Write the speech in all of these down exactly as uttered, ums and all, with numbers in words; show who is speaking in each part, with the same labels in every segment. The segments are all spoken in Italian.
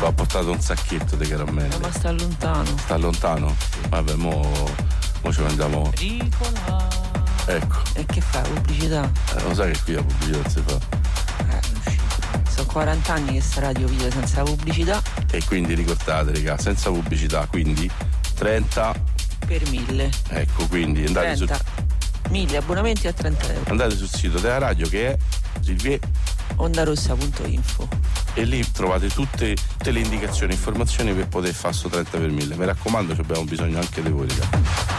Speaker 1: Ho portato un sacchetto di caramelle.
Speaker 2: Ma sta lontano.
Speaker 1: Sta lontano? Sì. Vabbè, mo, mo ci mandiamo.
Speaker 2: Ricola.
Speaker 1: Ecco.
Speaker 2: E che fa? Pubblicità?
Speaker 1: Eh, lo sai che qui la pubblicità non si fa.
Speaker 2: Eh, non uscito. Sono quaranta anni che sta radio vita senza la pubblicità.
Speaker 1: E quindi ricordate, raga, senza pubblicità, quindi trenta
Speaker 2: per mille.
Speaker 1: Ecco, quindi andate
Speaker 2: trenta.
Speaker 1: Su...
Speaker 2: mille abbonamenti a trenta euro.
Speaker 1: Andate sul sito della radio che è Silvie
Speaker 2: ondarossa punto info
Speaker 1: e lì trovate tutte, tutte le indicazioni, informazioni per poter fare sto trenta per mille. Mi raccomando, abbiamo bisogno anche di voi, raga.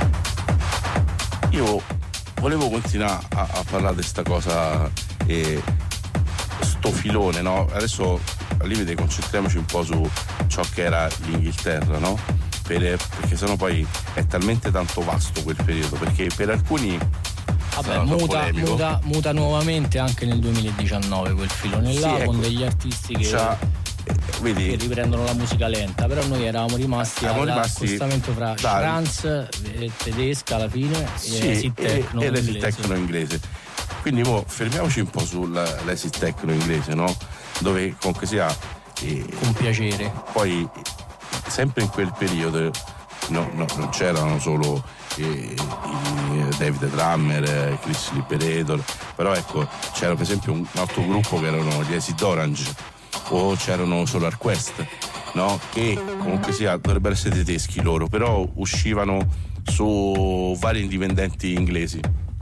Speaker 1: Io volevo continuare a, a parlare di sta cosa, eh, sto filone, no? Adesso lì vede, concentriamoci un po' su ciò che era l'Inghilterra, no? Per, perché sennò poi è talmente tanto vasto quel periodo, perché per alcuni
Speaker 3: vabbè, muta, muta, muta nuovamente anche nel duemiladiciannove quel filone là, sì, ecco, con degli artisti che, eh, vedi, che riprendono la musica lenta, però noi eravamo rimasti all'accostamento fra trance tedesca alla fine
Speaker 1: sì,
Speaker 3: e l'acid techno
Speaker 1: e, e l'acid techno inglese. Quindi mo fermiamoci un po' sull'acid techno inglese, no? Dove comunque sia eh,
Speaker 3: con piacere.
Speaker 1: Poi sempre in quel periodo no, no, non c'erano solo eh, i David Drummer, Chris Liberator, però ecco c'era per esempio un altro gruppo che erano gli Acid Orange, o c'erano Solar Quest, no? Che comunque sia dovrebbero essere tedeschi loro, però uscivano su vari indipendenti inglesi.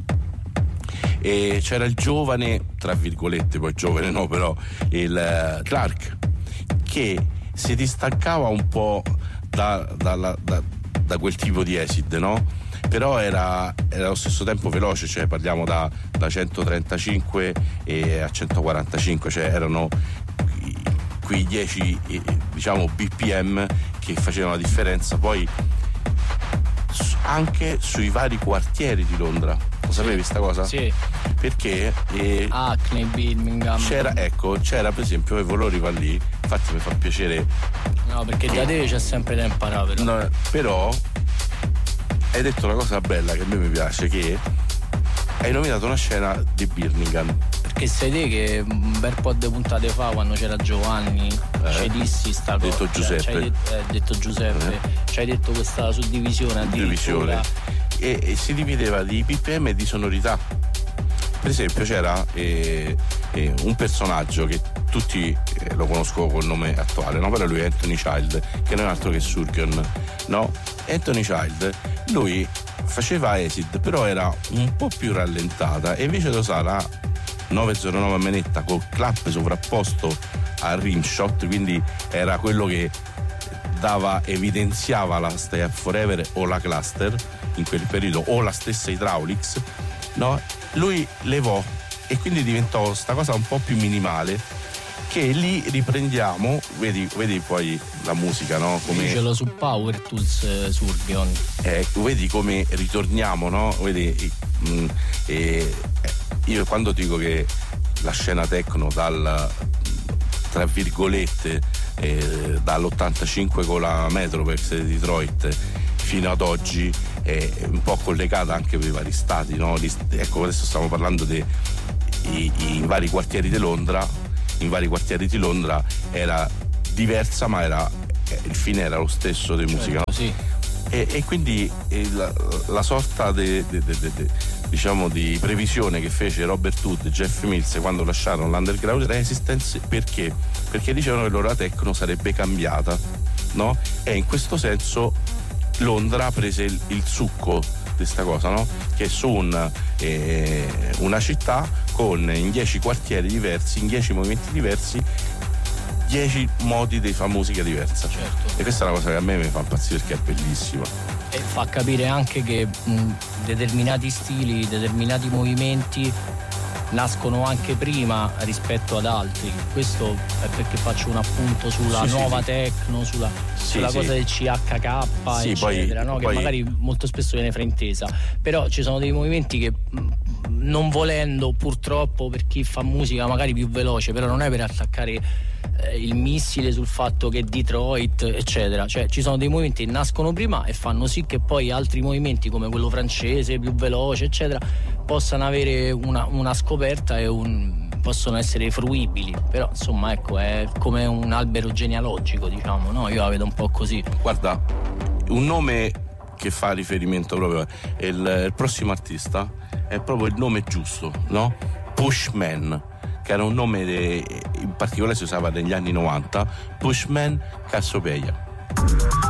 Speaker 1: E c'era il giovane, tra virgolette, poi giovane no, però il uh, Clark, che si distaccava un po' da, da, da, da, da quel tipo di acid, no? Però era, era allo stesso tempo veloce, cioè parliamo da, da centotrentacinque e a centoquarantacinque, cioè erano quei dieci diciamo B P M che facevano la differenza poi anche sui vari quartieri di Londra. Lo sapevi sta cosa?
Speaker 3: Sì.
Speaker 1: Perché eh,
Speaker 3: Hackney, Birmingham.
Speaker 1: C'era, ecco, c'era per esempio, e volevo arrivare lì, infatti mi fa piacere.
Speaker 3: No, perché da te c'è sempre da imparare, però.
Speaker 1: No, però hai detto una cosa bella che a me mi piace, che hai nominato una scena di Birmingham.
Speaker 3: Perché sai te che un bel po' di puntate fa, quando c'era Giovanni, eh, ci dissi sta cosa.
Speaker 1: Detto Giuseppe.
Speaker 3: Cioè, detto, eh, detto Giuseppe, eh. ci hai detto questa suddivisione addirittura.
Speaker 1: E, e si divideva di B P M e di sonorità. Per esempio c'era eh, eh, un personaggio che tutti eh, lo conoscono col nome attuale, no? Però lui è Anthony Child, che non è altro che Surgeon, no? Anthony Child, lui faceva acid, però era un po' più rallentata, e invece lo sa la novecentonove a manetta col clap sovrapposto al rimshot, quindi era quello che dava, evidenziava la Stay Up Forever o la Cluster in quel periodo, o la stessa Hydraulics, no? Lui levò e quindi diventò sta cosa un po' più minimale, che lì riprendiamo, vedi, vedi poi la musica, no? Come
Speaker 3: ce l'ho su Power Tools eh, Surgeon.
Speaker 1: Eh, vedi come ritorniamo, no? Vedi, mh, eh, io quando dico che la scena techno dal, tra virgolette, eh, dall'ottantacinque con la Metropex di Detroit fino ad oggi è un po' collegata anche per i vari stati, no? Ecco, adesso stiamo parlando dei vari quartieri di Londra. In vari quartieri di Londra era diversa, ma era il fine era lo stesso di musica,
Speaker 3: certo, sì.
Speaker 1: e, e quindi la, la sorta de, de, de, de, de, diciamo di previsione che fece Robert Hood e Jeff Mills quando lasciarono l'Underground Resistance, perché? Perché dicevano che loro la techno sarebbe cambiata, no? E in questo senso Londra prese il, il succo di questa cosa, no? Che su un, eh, una città con in dieci quartieri diversi, in dieci movimenti diversi, dieci modi di fare musica diversa.
Speaker 3: Certo.
Speaker 1: E questa è una cosa che a me mi fa impazzire perché è bellissima.
Speaker 3: E fa capire anche che mh, determinati stili, determinati movimenti nascono anche prima rispetto ad altri. Questo è perché faccio un appunto sulla sì, nuova sì, techno, sulla, sì, sulla sì. cosa del C H K, sì, eccetera, poi, no? Che poi... magari molto spesso viene fraintesa. Però ci sono dei movimenti che non volendo, purtroppo, per chi fa musica magari più veloce, però non è per attaccare eh, il missile sul fatto che Detroit, eccetera. Cioè ci sono dei movimenti che nascono prima e fanno sì che poi altri movimenti come quello francese più veloce, eccetera, possano avere una, una scoperta e un possono essere fruibili, però insomma ecco, è come un albero genealogico, diciamo, no? Io la vedo un po' così.
Speaker 1: Guarda, un nome che fa riferimento proprio è il, il prossimo artista, è proprio il nome giusto, no? Pushman, che era un nome de, in particolare si usava negli anni novanta, Pushman Cassiopeia.